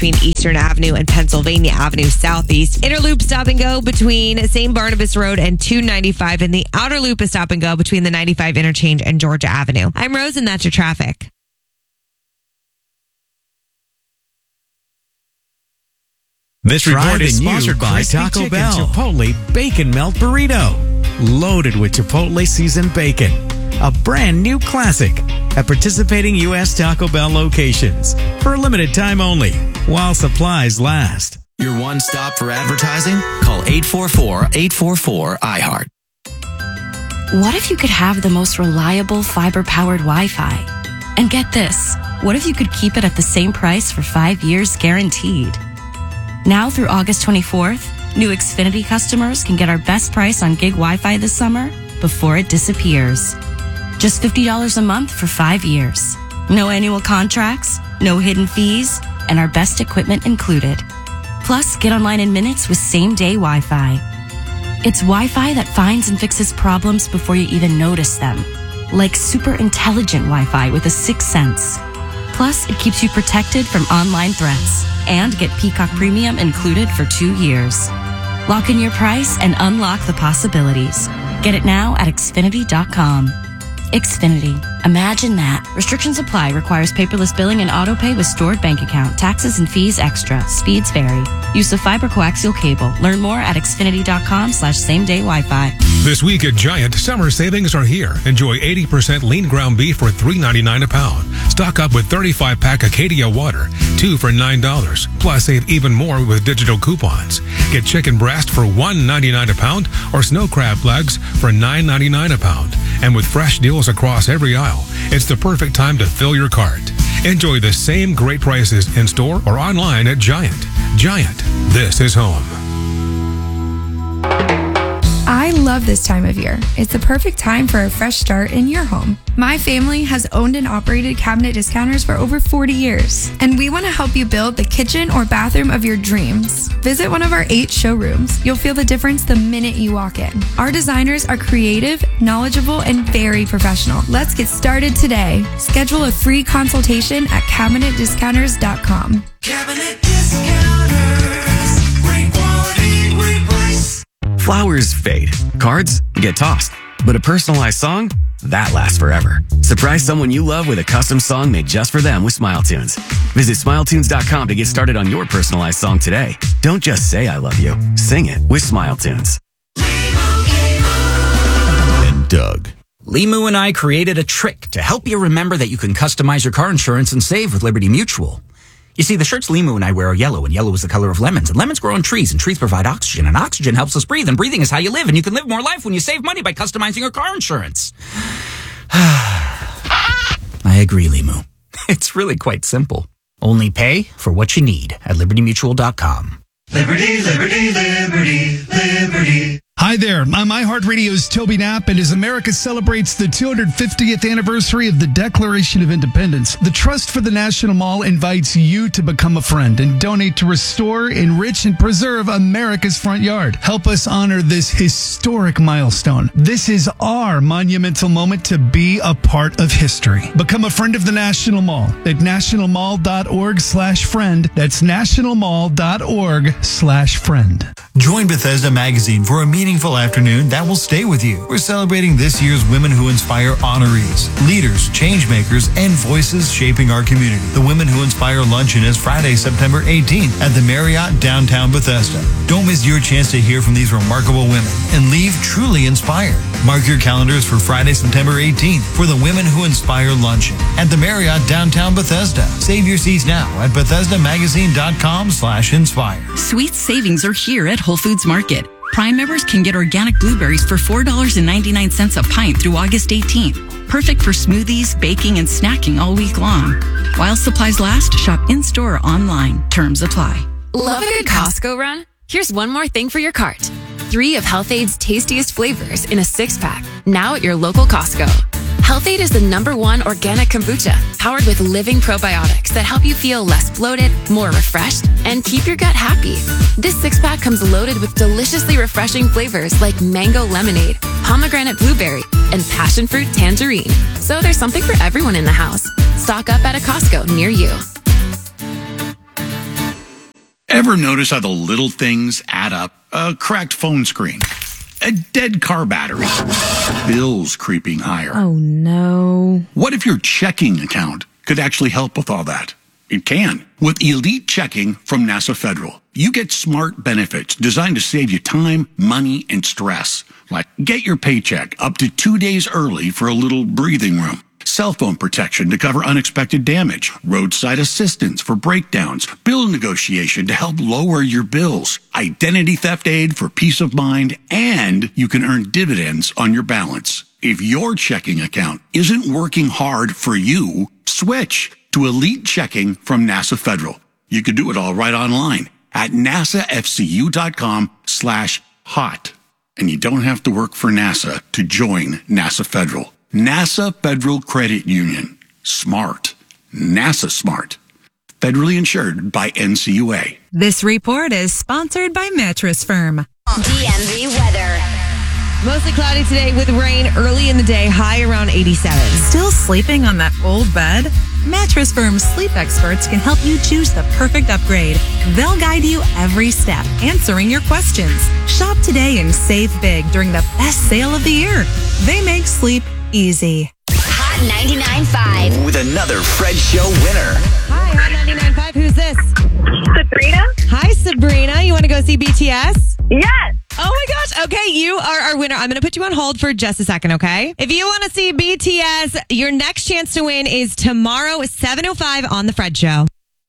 between Eastern Avenue and Pennsylvania Avenue Southeast. Inner Loop stop and go between St. Barnabas Road and 295. And the Outer Loop is stop and go between the 95 interchange and Georgia Avenue. I'm Rose, and that's your traffic. This report is sponsored by Taco Bell. Chipotle Bacon Melt Burrito. Loaded with Chipotle seasoned bacon. A brand new classic at participating U.S. Taco Bell locations. For a limited time only, while supplies last. Your one stop for advertising? Call 844-844-iHeart. What if you could have the most reliable fiber-powered Wi-Fi? And get this, what if you could keep it at the same price for 5 years guaranteed? Now through August 24th, new Xfinity customers can get our best price on gig Wi-Fi this summer before it disappears. Just $50 a month for 5 years. No annual contracts, no hidden fees, and our best equipment included. Plus, get online in minutes with same-day Wi-Fi. It's Wi-Fi that finds and fixes problems before you even notice them. Like super intelligent Wi-Fi with a sixth sense. Plus, it keeps you protected from online threats. And get Peacock Premium included for 2 years. Lock in your price and unlock the possibilities. Get it now at Xfinity.com. Xfinity. Imagine that. Restrictions apply. Requires paperless billing and autopay with stored bank account. Taxes and fees extra. Speeds vary. Use of fiber coaxial cable. Learn more at Xfinity.com/same-day Wi-Fi. This week at Giant, summer savings are here. Enjoy 80% lean ground beef for $3.99 a pound. Stock up with 35-pack Acadia water, 2 for $9. Plus, save even more with digital coupons. Get chicken breast for $1.99 a pound or snow crab legs for $9.99 a pound. And with fresh deals across every aisle, it's the perfect time to fill your cart. Enjoy the same great prices in store or online at Giant. Giant, this is home. I love this time of year. It's the perfect time for a fresh start in your home. My family has owned and operated Cabinet Discounters for over 40 years, and we want to help you build the kitchen or bathroom of your dreams. Visit one of our 8 showrooms. You'll feel the difference the minute you walk in. Our designers are creative, knowledgeable, and very professional. Let's get started today. Schedule a free consultation at CabinetDiscounters.com. Cabinet Discounters. Great quality, great price. Flowers fade. Cards get tossed. But a personalized song? That lasts forever. Surprise someone you love with a custom song made just for them with SmileTunes. Visit SmileTunes.com to get started on your personalized song today. Don't just say I love you. Sing it with SmileTunes. And Doug. Limu and I created a trick to help you remember that you can customize your car insurance and save with Liberty Mutual. You see, the shirts Limu and I wear are yellow, and yellow is the color of lemons, and lemons grow on trees, and trees provide oxygen, and oxygen helps us breathe, and breathing is how you live, and you can live more life when you save money by customizing your car insurance. I agree, Limu. It's really quite simple. Only pay for what you need at LibertyMutual.com. Liberty, liberty, liberty, liberty. Hi there, I'm iHeartRadio's Toby Knapp, and as America celebrates the 250th anniversary of the Declaration of Independence, the Trust for the National Mall invites you to become a friend and donate to restore, enrich, and preserve America's front yard. Help us honor this historic milestone. This is our monumental moment to be a part of history. Become a friend of the National Mall at nationalmall.org/friend. That's nationalmall.org/friend. Join Bethesda Magazine for a meaningful afternoon that will stay with you. We're celebrating this year's Women Who Inspire honorees, leaders, changemakers, and voices shaping our community. The Women Who Inspire luncheon is Friday, September 18th at the Marriott downtown Bethesda. Don't miss your chance to hear from these remarkable women and leave truly inspired. Mark your calendars for Friday, September 18th for the Women Who Inspire luncheon at the Marriott downtown Bethesda. Save your seats now at BethesdaMagazine.com/inspire. Sweet savings are here at Whole Foods Market. Prime members can get organic blueberries for $4.99 a pint through August 18th. Perfect for smoothies, baking, and snacking all week long. While supplies last, shop in-store or online. Terms apply. Love a good Costco run? Here's one more thing for your cart. 3 of Health-Aid's tastiest flavors in a 6-pack, now at your local Costco. Health-Aid is the #1 organic kombucha, powered with living probiotics that help you feel less bloated, more refreshed, and keep your gut happy. This 6-pack comes loaded with deliciously refreshing flavors like mango lemonade, pomegranate blueberry, and passion fruit tangerine. So there's something for everyone in the house. Stock up at a Costco near you. Ever notice how the little things add up? A cracked phone screen, a dead car battery, bills creeping higher. Oh, no. What if your checking account could actually help with all that? It can. With Elite Checking from NASA Federal, you get smart benefits designed to save you time, money, and stress. Like get your paycheck up to 2 days early for a little breathing room. Cell phone protection to cover unexpected damage, roadside assistance for breakdowns, bill negotiation to help lower your bills, identity theft aid for peace of mind, and you can earn dividends on your balance. If your checking account isn't working hard for you, switch to Elite Checking from NASA Federal. You can do it all right online at nasafcu.com/hot. And you don't have to work for NASA to join NASA Federal. NASA Federal Credit Union. Smart. NASA smart. Federally insured by NCUA. This report is sponsored by Mattress Firm. DMV weather. Mostly cloudy today with rain early in the day, high around 87. Still sleeping on that old bed? Mattress Firm's sleep experts can help you choose the perfect upgrade. They'll guide you every step, answering your questions. Shop today and save big during the best sale of the year. They make sleep easy. Hot 99.5 with another Fred Show winner. Hi, Hot 99.5. Who's this? Sabrina. Hi, Sabrina. You want to go see BTS? Yes. Oh my gosh. Okay, you are our winner. I'm going to put you on hold for just a second, okay? If you want to see BTS, your next chance to win is tomorrow at 7:05 on The Fred Show.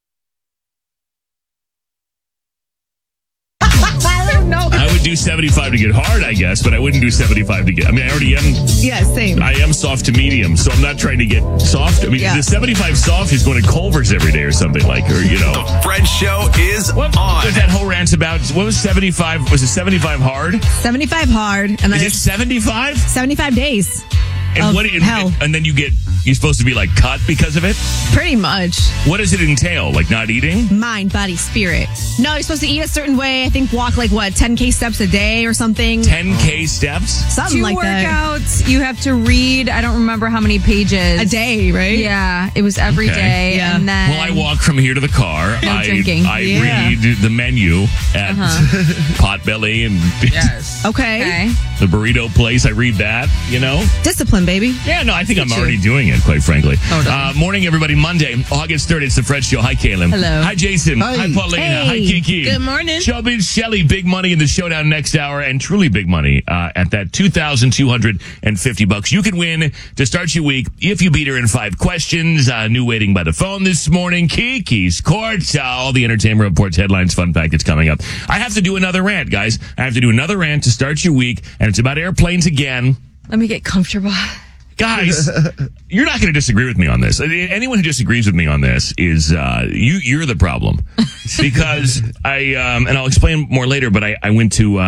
I don't know. I would do 75 to get hard, I guess, but I wouldn't do 75 to get... I mean, I already am... Yeah, same. I am soft to medium, so I'm not trying to get soft. I mean, the 75 soft is going to Culver's every day or something like, or, you know. The Fred Show is on. What was that whole rant about? What was 75? Was it 75 hard? 75 hard. And then Is it 75? 75 days. And what? Hell. And then you're supposed to be like cut because of it? Pretty much. What does it entail? Like not eating? Mind, body, spirit. No, you're supposed to eat a certain way. I think walk 10K steps a day or something. 10K steps? Something like that. Workouts. You have to read, I don't remember how many pages. A day, right? Yeah. It was every day. Yeah. And then... Well, I walk from here to the car. No drinking. I read the menu at Potbelly and Okay. the burrito place. I read that, you know? Discipline, baby. Yeah, no, I think I'm already doing it, quite frankly. Oh, morning, everybody. Monday, August 3rd. It's the Fred Show. Hi, Kaylin. Hello. Hi, Jason. Hi, Paulina. Hey. Hi, Kiki. Good morning. Shelby, Shelly, big money in the showdown next hour, and truly big money at that $2,250. You can win to start your week if you beat her in 5 questions. New waiting by the phone this morning. Kiki's Courts. All the Entertainment Reports headlines, fun packets coming up. I have to do another rant, guys. I have to do another rant to start your week, and it's about airplanes again. Let me get comfortable. Guys, you're not going to disagree with me on this. Anyone who disagrees with me on this is you're the problem. Because and I'll explain more later. But I went to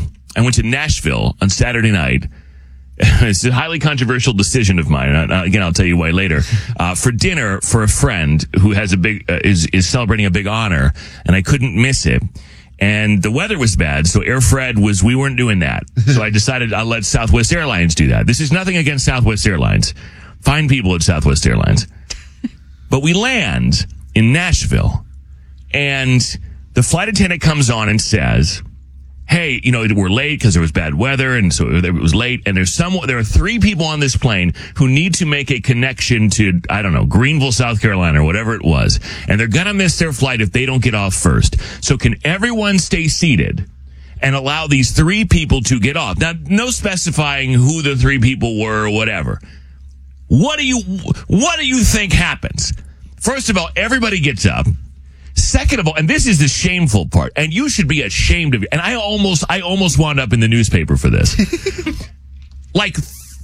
Nashville on Saturday night. It's a highly controversial decision of mine. Again, I'll tell you why later. For dinner for a friend who has a big is celebrating a big honor, and I couldn't miss it. And the weather was bad, so Air Fred we weren't doing that. So I decided I'll let Southwest Airlines do that. This is nothing against Southwest Airlines. Fine people at Southwest Airlines. But we land in Nashville, and the flight attendant comes on and says, hey, we're late because there was bad weather, and so it was late, and there are 3 people on this plane who need to make a connection to, I don't know, Greenville, South Carolina, or whatever it was, and they're gonna miss their flight if they don't get off first. So can everyone stay seated and allow these 3 people to get off? Now, no specifying who the 3 people were or whatever. What do you think happens? First of all, everybody gets up. Second of all, and this is the shameful part, and you should be ashamed of it. And I almost wound up in the newspaper for this. Like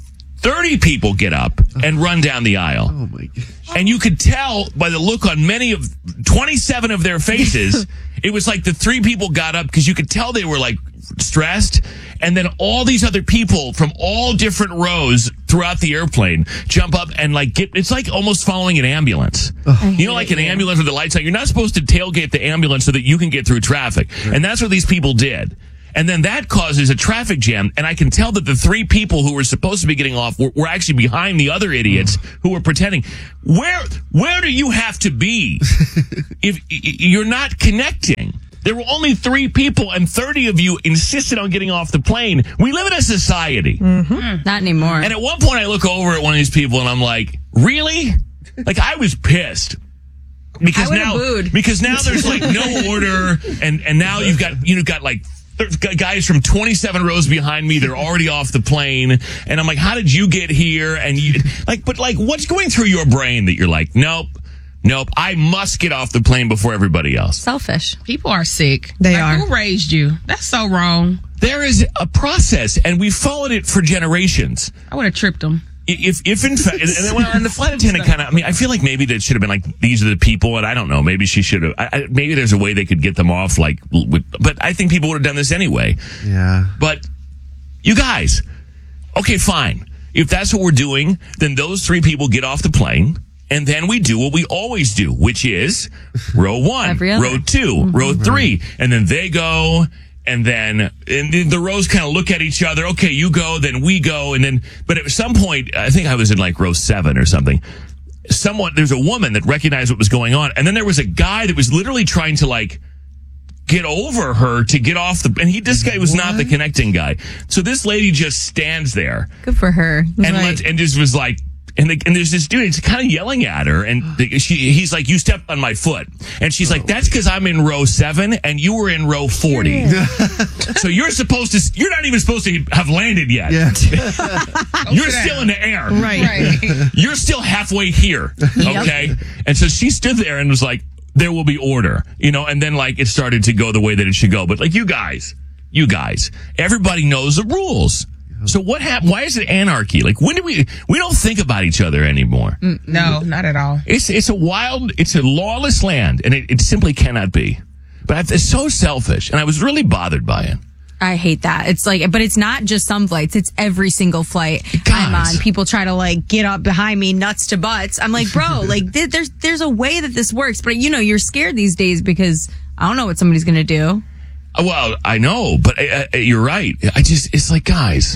30 people get up and run down the aisle. Oh my God. And you could tell by the look on 27 of their faces, it was like the 3 people got up because you could tell they were like stressed. And then all these other people from all different rows throughout the airplane jump up and it's like almost following an ambulance. Like an ambulance with the lights on. You're not supposed to tailgate the ambulance so that you can get through traffic. Right. And that's what these people did. And then that causes a traffic jam. And I can tell that the 3 people who were supposed to be getting off were actually behind the other idiots who were pretending. Where do you have to be if you're not connecting? There were only 3 people, and 30 of you insisted on getting off the plane. We live in a society. Not anymore. And at one point, I look over at one of these people, and I'm like, really? Like, I was pissed. Because now there's like no order, and now you've got like there's guys from 27 rows behind me. They're already off the plane, and I'm like, how did you get here? And you but what's going through your brain that you're like, nope, I must get off the plane before everybody else. Selfish. People are sick. They are. Who raised you? That's so wrong. There is a process, and we've followed it for generations. I would have tripped them. If in fact, and the flight attendant I feel like maybe that should have been like, these are the people, and I don't know, maybe she should have, maybe there's a way they could get them off, but I think people would have done this anyway. Yeah. But you guys, okay, fine. If that's what we're doing, then those 3 people get off the plane, and then we do what we always do, which is row 1, row 2, row 3, and then they go. And then the rows kind of look at each other. Okay, you go, then we go. But at some point, I think I was in like row 7 or something. There's a woman that recognized what was going on. And then there was a guy that was literally trying to like get over her to get off this guy was not the connecting guy. So this lady just stands there. Good for her. And just was like, and there's this dude, he's kind of yelling at her, and he's like, you stepped on my foot. And she's like, that's because I'm in row 7 and you were in row 40. Yeah. So you're not even supposed to have landed yet. Yeah. You're still in the air. Right. You're still halfway here. Okay. Yep. And so she stood there and was like, there will be order, and then like it started to go the way that it should go. But like you guys, everybody knows the rules. So what happened? Why is it anarchy? Like, when do we don't think about each other anymore? No, not at all. It's a lawless land, and it simply cannot be. But it's so selfish, and I was really bothered by it. I hate that. It's like, but it's not just some flights. It's every single flight I'm on. People try to like get up behind me, nuts to butts. I'm like, bro, like there's a way that this works. But you're scared these days because I don't know what somebody's going to do. Well, I know, but you're right. It's like, guys,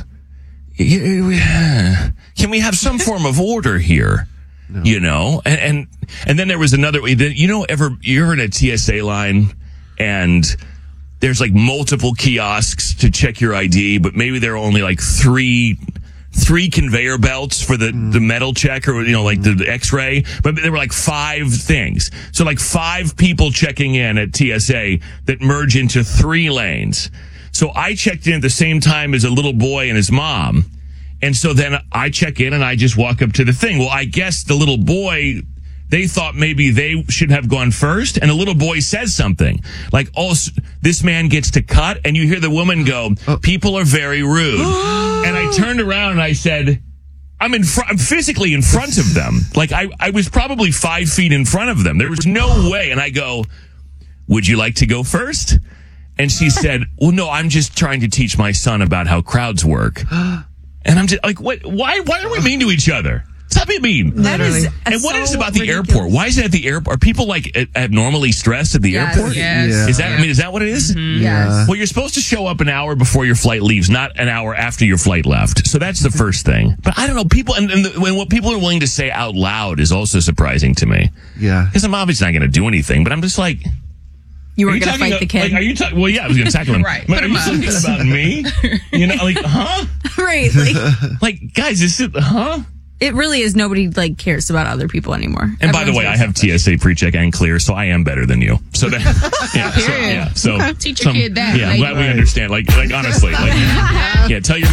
can we have some form of order here? No. And then there was another way. You're in a TSA line and there's like multiple kiosks to check your ID, but maybe there are only like three conveyor belts for the metal check or, like the x-ray, but there were like 5 things. So like 5 people checking in at TSA that merge into 3 lanes. So I checked in at the same time as a little boy and his mom. And so then I check in and I just walk up to the thing. Well, I guess the little boy, they thought maybe they should have gone first. And the little boy says something like, oh, this man gets to cut. And you hear the woman go, people are very rude. And I turned around and I said, I'm physically in front of them. Like I was probably 5 feet in front of them. There was no way. And I go, would you like to go first? And she said, well, no, I'm just trying to teach my son about how crowds work. And I'm just like, what? Why are we mean to each other? Stop being mean. That is and what is about the airport? Why is it at the airport? Are people like abnormally stressed at the airport? Yes. Yeah. Is that what it is? Mm-hmm. Yes. Well, you're supposed to show up an hour before your flight leaves, not an hour after your flight left. So that's the first thing. But I don't know, people, and what people are willing to say out loud is also surprising to me. Yeah. Because I'm obviously not going to do anything, but I'm just like, you weren't going to fight the kid. Like, are you talking? Well, yeah, I was going to tackle him. Right. But are you talking about me? Like, huh? Right. Like, guys, huh? It really is. Nobody like cares about other people anymore. And by the way, I have TSA pre-check and clear, so I am better than you. So that, So teach your kid that. Yeah, I'm glad we understand. Like honestly, tell your mom.